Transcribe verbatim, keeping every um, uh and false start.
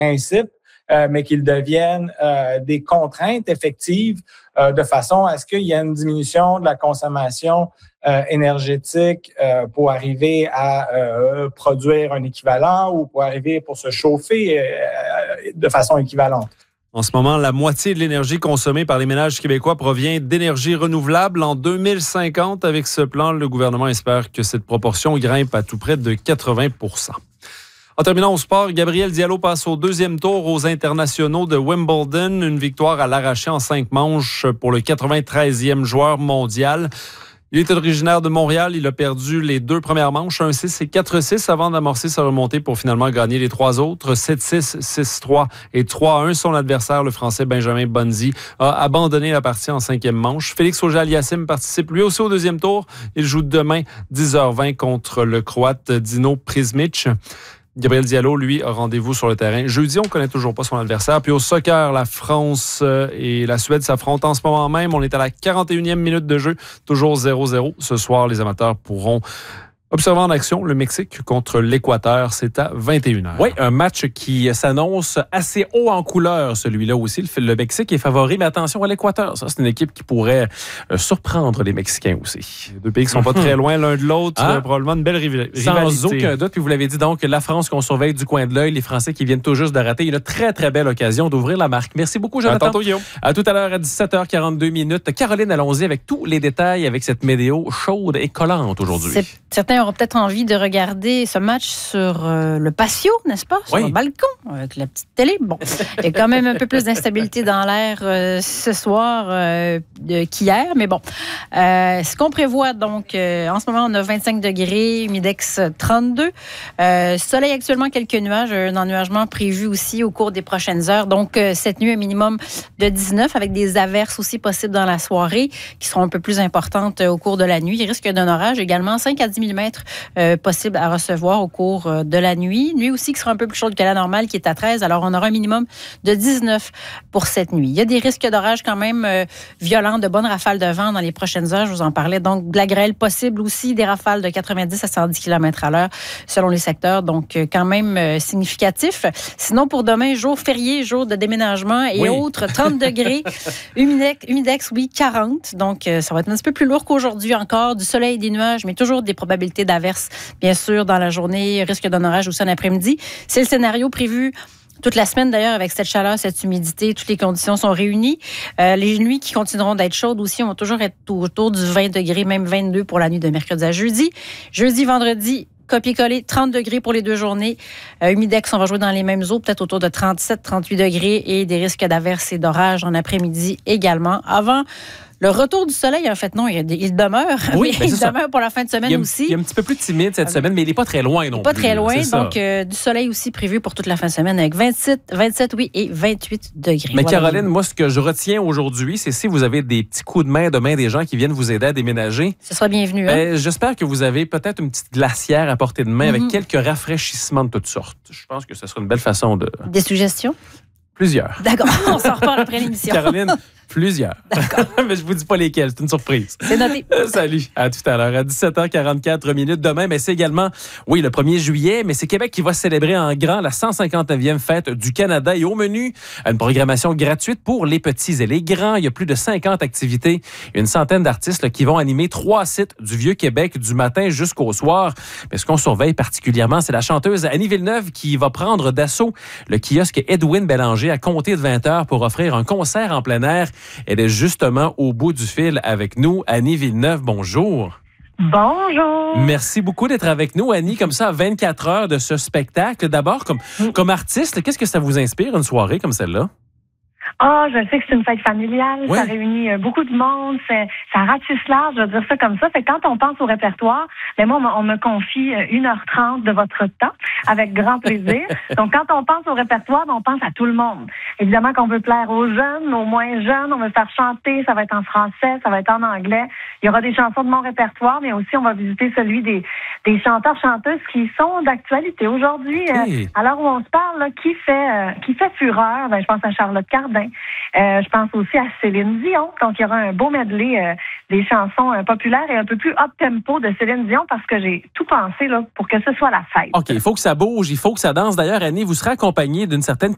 principes, euh, mais qu'ils deviennent euh, des contraintes effectives euh, de façon à ce qu'il y ait une diminution de la consommation euh, énergétique euh, pour arriver à euh, produire un équivalent ou pour arriver pour se chauffer euh, de façon équivalente. En ce moment, la moitié de l'énergie consommée par les ménages québécois provient d'énergie renouvelable. En deux mille cinquante, avec ce plan, le gouvernement espère que cette proportion grimpe à tout près de quatre-vingts pour cent. En terminant au sport, Gabriel Diallo passe au deuxième tour aux internationaux de Wimbledon. Une victoire à l'arraché en cinq manches pour le quatre-vingt-treizième joueur mondial. Il est originaire de Montréal. Il a perdu les deux premières manches, un six et quatre six, avant d'amorcer sa remontée pour finalement gagner les trois autres, sept six, six trois et trois un. Son adversaire, le Français Benjamin Bonzi, a abandonné la partie en cinquième manche. Félix Auger-Aliassime participe lui aussi au deuxième tour. Il joue demain dix heures vingt contre le Croate Dino Prizmic. Gabriel Diallo, lui, a rendez-vous sur le terrain. Jeudi, on ne connaît toujours pas son adversaire. Puis au soccer, la France et la Suède s'affrontent en ce moment même. On est à la quarante et unième minute de jeu, toujours zéro zéro. Ce soir, les amateurs pourront observer en action le Mexique contre l'Équateur. C'est à vingt et une heures. Oui, un match qui s'annonce assez haut en couleur, celui-là aussi. Le Mexique est favori, mais attention à l'Équateur. Ça, c'est une équipe qui pourrait surprendre les Mexicains aussi. Les deux pays qui ne sont pas très loin l'un de l'autre. Ah, probablement une belle rivalité. Sans aucun doute. Puis vous l'avez dit donc, la France qu'on surveille du coin de l'œil, les Français qui viennent tout juste de rater une très, très belle occasion d'ouvrir la marque. Merci beaucoup, Jonathan. À tantôt, Guillaume. À tout à l'heure à dix-sept heures quarante-deux minutes. Caroline, allons-y avec tous les détails avec cette météo chaude et collante aujourd'hui. C'est... Certains auront peut-être envie de regarder ce match sur euh, le patio, n'est-ce pas? Sur oui. le balcon, avec la petite télé. Bon, il y a quand même un peu plus d'instabilité dans l'air euh, ce soir euh, qu'hier, mais bon. Euh, ce qu'on prévoit, donc, euh, en ce moment, on a vingt-cinq degrés, humidex trente-deux. Euh, soleil actuellement, quelques nuages, un ennuagement prévu aussi au cours des prochaines heures. Donc, euh, cette nuit, un minimum de dix-neuf, avec des averses aussi possibles dans la soirée, qui seront un peu plus importantes au cours de la nuit. Il risque d'un orage également, cinq à dix millimètres euh, possible à recevoir au cours euh, de la nuit. Nuit aussi qui sera un peu plus chaude que la normale, qui est à treize. Alors, on aura un minimum de dix-neuf pour cette nuit. Il y a des risques d'orage quand même euh, violents, de bonnes rafales de vent dans les prochaines heures. Je vous en parlais. Donc, de la grêle possible aussi, des rafales de quatre-vingt-dix à cent dix kilomètres à l'heure selon les secteurs. Donc, euh, quand même euh, significatif. Sinon, pour demain, jour férié, jour de déménagement et oui. autres, trente degrés. Humidex, humidex, oui, quarante. Donc, euh, ça va être un petit peu plus lourd qu'aujourd'hui encore. Du soleil, des nuages, mais toujours des probabilités d'averses, bien sûr, dans la journée, risque d'un orage aussi en après-midi. C'est le scénario prévu toute la semaine, d'ailleurs, avec cette chaleur, cette humidité, toutes les conditions sont réunies. Euh, les nuits qui continueront d'être chaudes aussi vont toujours être autour du vingt degrés, même vingt-deux pour la nuit de mercredi à jeudi. Jeudi, vendredi, copier-coller, trente degrés pour les deux journées. Euh, humidex, on va jouer dans les mêmes eaux, peut-être autour de trente-sept, trente-huit degrés et des risques d'averses et d'orage en après-midi également. Avant le retour du soleil, en fait, non, il, il demeure. Oui, mais il demeure pour la fin de semaine il a, aussi. Il est un petit peu plus timide cette semaine, mais il n'est pas très loin non pas plus. Pas très loin, donc euh, du soleil aussi prévu pour toute la fin de semaine avec vingt-sept, vingt-sept oui, et vingt-huit degrés. Mais voilà. Caroline, moi, ce que je retiens aujourd'hui, c'est si vous avez des petits coups de main demain des gens qui viennent vous aider à déménager. Ce sera bienvenu. Hein? Ben, j'espère que vous avez peut-être une petite glacière à portée de main mm-hmm. avec quelques rafraîchissements de toutes sortes. Je pense que ce sera une belle façon de... Des suggestions? Plusieurs. D'accord, on s'en reparle après l'émission. Caroline, plusieurs. D'accord. Mais je vous dis pas lesquels, c'est une surprise. C'est noté. Euh, salut, à tout à l'heure, à dix-sept heures quarante-quatre minutes. Demain, mais c'est également, oui, le premier juillet, mais c'est Québec qui va célébrer en grand la cent cinquante-neuvième fête du Canada. Et au menu, une programmation gratuite pour les petits et les grands. Il y a plus de cinquante activités, une centaine d'artistes là, qui vont animer trois sites du Vieux-Québec du matin jusqu'au soir. Mais ce qu'on surveille particulièrement, c'est la chanteuse Annie Villeneuve qui va prendre d'assaut le kiosque Edwin Bélanger à compter de vingt heures pour offrir un concert en plein air. Elle est justement au bout du fil avec nous. Annie Villeneuve, bonjour. Bonjour. Merci beaucoup d'être avec nous, Annie, comme ça, à vingt-quatre heures de ce spectacle. D'abord, comme, comme artiste, qu'est-ce que ça vous inspire, une soirée comme celle-là? Ah, oh, je sais que c'est une fête familiale, oui. Ça réunit beaucoup de monde, c'est, ça ratisse large, je veux dire ça comme ça. Fait que quand on pense au répertoire, ben moi, on me confie une heure trente de votre temps, avec grand plaisir. Donc, quand on pense au répertoire, on pense à tout le monde. Évidemment qu'on veut plaire aux jeunes, aux moins jeunes, on veut faire chanter, ça va être en français, ça va être en anglais. Il y aura des chansons de mon répertoire, mais aussi on va visiter celui des, des chanteurs-chanteuses qui sont d'actualité. Aujourd'hui, okay. euh, à l'heure où on se parle, là, qui fait euh, qui fait fureur, ben, je pense à Charlotte Cardin. Euh, je pense aussi à Céline Dion. Donc, il y aura un beau medley euh, des chansons euh, populaires et un peu plus up-tempo de Céline Dion parce que j'ai tout pensé là, pour que ce soit la fête. OK, il faut que ça bouge, il faut que ça danse. D'ailleurs, Annie, vous serez accompagnée d'une certaine